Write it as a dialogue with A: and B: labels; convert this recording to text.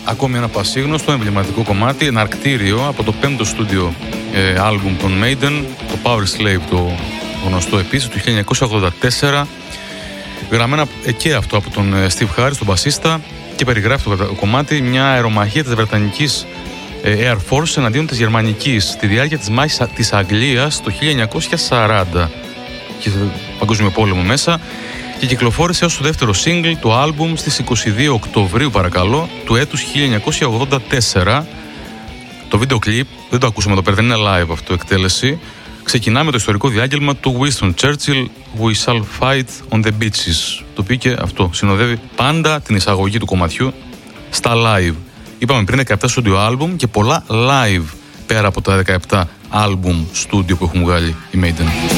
A: ακόμη ένα πασίγνωστο εμβληματικό κομμάτι, ένα αρκτήριο από το 5ο στούντιο άλμπουμ των Maiden, το Power Slave, το γνωστό επίσης, του 1984. Γραμμένα και αυτό από τον Steve Harris, τον μπασίστα, και περιγράφει το κομμάτι μια αερομαχία της Βρετανικής Air Force εναντίον της Γερμανικής στη διάρκεια της μάχης της Αγγλίας το 1940. Και Παγκόσμιο Πόλεμο μέσα, και κυκλοφόρησε ως το δεύτερο single του άλμπουμ στις 22 Οκτωβρίου, παρακαλώ, του έτους 1984. Το βίντεο κλιπ, δεν το ακούσαμε εδώ πέρα, δεν είναι live αυτό εκτέλεση. Ξεκινάμε το ιστορικό διάγγελμα του Winston Churchill, We shall fight on the beaches, το οποίο και αυτό συνοδεύει πάντα την εισαγωγή του κομματιού στα live. Είπαμε πριν 17 studio album και πολλά live πέρα από τα 17 album studio που έχουν βγάλει οι Maiden.